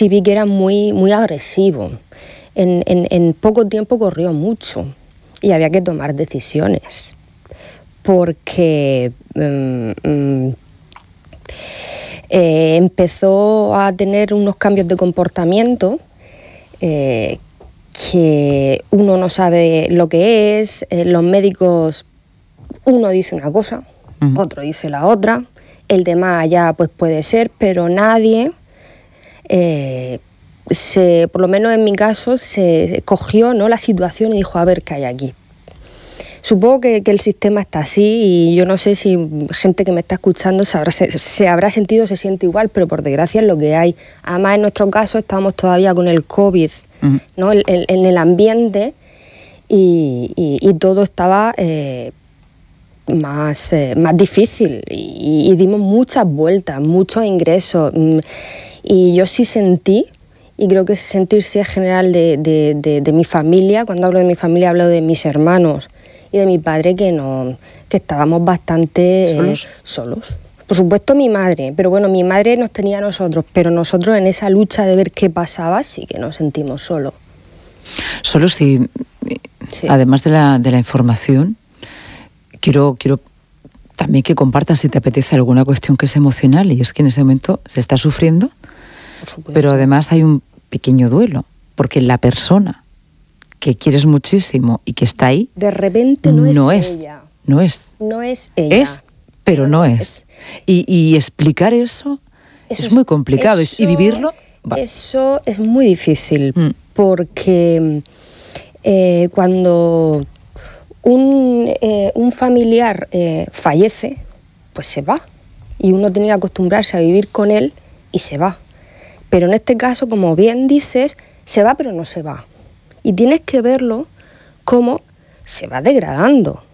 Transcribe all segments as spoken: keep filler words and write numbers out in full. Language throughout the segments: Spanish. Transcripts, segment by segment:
sí vi que era muy, muy agresivo. En, en, en poco tiempo corrió mucho y había que tomar decisiones. Porque um, um, eh, empezó a tener unos cambios de comportamiento eh, que uno no sabe lo que es, eh, los médicos, uno dice una cosa, uh-huh. otro dice la otra, el de más allá pues puede ser, pero nadie, eh, se, por lo menos en mi caso, se cogió, ¿no?, la situación y dijo, a ver qué hay aquí. Supongo que, que el sistema está así y yo no sé si gente que me está escuchando se habrá, se, se habrá sentido, se siente igual, pero por desgracia es lo que hay. Además, en nuestro caso estamos todavía con el COVID, uh-huh. ¿no?, en, en, en el ambiente y, y, y todo estaba eh, más, eh, más difícil y, y dimos muchas vueltas, muchos ingresos y yo sí sentí, y creo que ese sentir sí es general de, de, de, de mi familia. Cuando hablo de mi familia hablo de mis hermanos y de mi padre, que no que estábamos bastante ¿Solos? Eh, solos. Por supuesto mi madre, pero bueno, mi madre nos tenía a nosotros, pero nosotros en esa lucha de ver qué pasaba sí que nos sentimos solos. Solos y sí. Además de la, de la información, quiero, quiero también que compartas, si te apetece, alguna cuestión que es emocional, y es que en ese momento se está sufriendo, pero además hay un pequeño duelo, porque la persona que quieres muchísimo y que está ahí, de repente no, no es, es ella. No es. No es ella. Es, pero no es. es. Y, y explicar eso, eso es muy complicado. Eso, y vivirlo... Va. Eso es muy difícil, mm. porque eh, cuando un, eh, un familiar eh, fallece, pues se va. Y uno tiene que acostumbrarse a vivir con él y se va. Pero en este caso, como bien dices, se va pero no se va. Y tienes que verlo cómo se va degradando.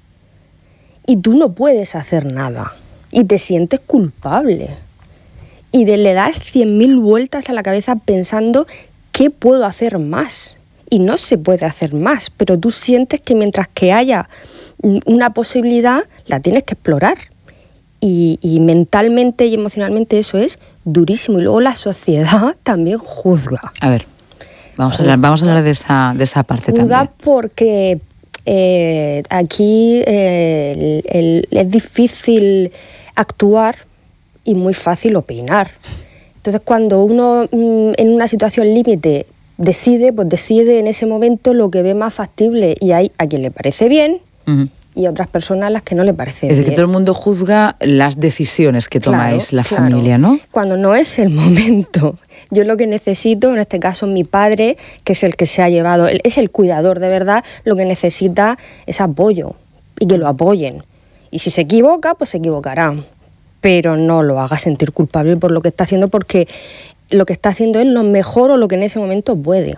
Y tú no puedes hacer nada. Y te sientes culpable. Y de, le das cien mil vueltas a la cabeza pensando ¿qué puedo hacer más? Y no se puede hacer más, pero tú sientes que mientras que haya una posibilidad, la tienes que explorar. Y, y mentalmente y emocionalmente eso es durísimo. Y luego la sociedad también juzga. A ver. Vamos a hablar, vamos a hablar de esa, de esa parte juzga también. Porque eh, aquí eh, el, el, es difícil actuar y muy fácil opinar. Entonces, cuando uno mm, en una situación límite decide, pues decide en ese momento lo que ve más factible, y hay a quien le parece bien uh-huh. y a otras personas a las que no le parece bien. Es decir, que todo el mundo juzga las decisiones que tomáis claro, la claro. familia, ¿no? Cuando no es el momento. Yo lo que necesito, en este caso mi padre, que es el que se ha llevado, es el cuidador de verdad, lo que necesita es apoyo y que lo apoyen. Y si se equivoca, pues se equivocará. Pero no lo haga sentir culpable por lo que está haciendo, porque lo que está haciendo es lo mejor o lo que en ese momento puede.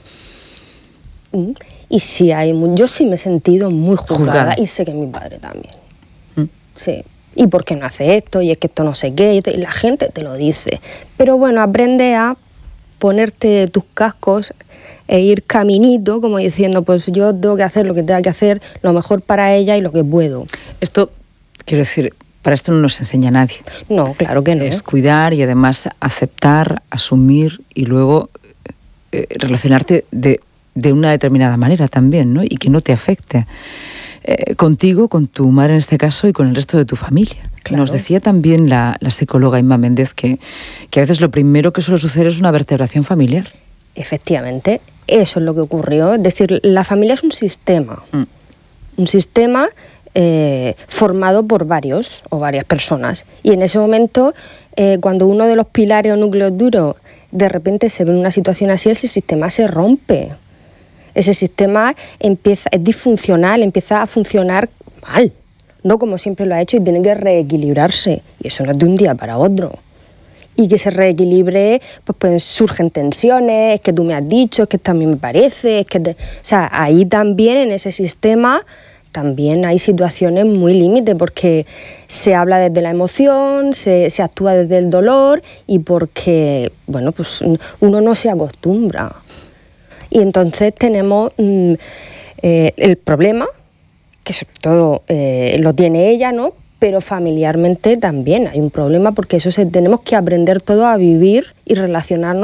Y sí hay, yo sí me he sentido muy juzgada, juzgada. Y sé que mi padre también. ¿Mm? Sí. ¿Y por qué no hace esto? Y es que esto no sé qué. Y la gente te lo dice. Pero bueno, aprende a ponerte tus cascos e ir caminito, como diciendo, pues yo tengo que hacer lo que tenga que hacer, lo mejor para ella y lo que puedo. Esto, quiero decir, para esto no nos enseña nadie. No, claro que no. Es cuidar y además aceptar, asumir y luego eh, relacionarte de, de una determinada manera también, ¿no? Y que no te afecte. Eh, contigo, con tu madre en este caso y con el resto de tu familia. Claro. Nos decía también la, la psicóloga Inma Méndez que, que a veces lo primero que suele suceder es una vertebración familiar. Efectivamente, eso es lo que ocurrió. Es decir, la familia es un sistema. Mm. Un sistema eh, formado por varios o varias personas. Y en ese momento, eh, cuando uno de los pilares o núcleos duros de repente se ve en una situación así, ese sistema se rompe. Ese sistema empieza, es disfuncional, empieza a funcionar mal, no como siempre lo ha hecho, y tiene que reequilibrarse. Y eso no es de un día para otro. Y que se reequilibre, pues, pues surgen tensiones, es que tú me has dicho, es que también me parece, es que... Te... O sea, ahí también en ese sistema también hay situaciones muy límite, porque se habla desde la emoción, se, se actúa desde el dolor y porque, bueno, pues uno no se acostumbra. Y entonces tenemos mmm, eh, el problema, que sobre todo eh, lo tiene ella, ¿no? Pero familiarmente también hay un problema, porque eso se, tenemos que aprender todo a vivir y relacionarnos